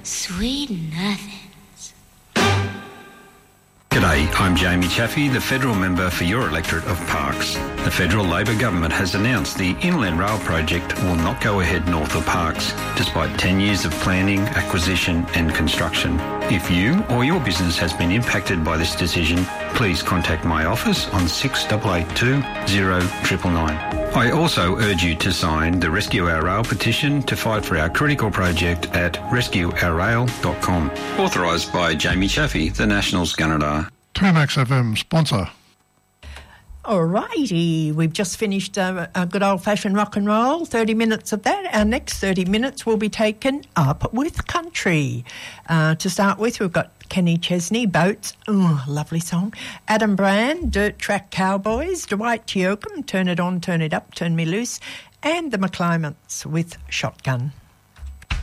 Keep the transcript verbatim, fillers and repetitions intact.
Sweet nothings. G'day, I'm Jamie Chaffey, the federal member for your electorate of Parkes. The federal Labor government has announced the Inland Rail project will not go ahead north of Parkes, despite ten years of planning, acquisition and construction. If you or your business has been impacted by this decision, please contact my office on six eight eight two, zero nine nine nine. I also urge you to sign the Rescue Our Rail petition to fight for our critical project at rescue our rail dot com. Authorised by Jamie Chaffey, the Nationals Gunnedah. Turnmax F M sponsor. All righty, we've just finished a, a good old-fashioned rock and roll, thirty minutes of that. Our next thirty minutes will be taken up with country. Uh, to start with, we've got Kenny Chesney, Boats, ooh, lovely song. Adam Brand, Dirt Track Cowboys. Dwight Teokum, Turn It On, Turn It Up, Turn Me Loose. And the McClimats with Shotgun.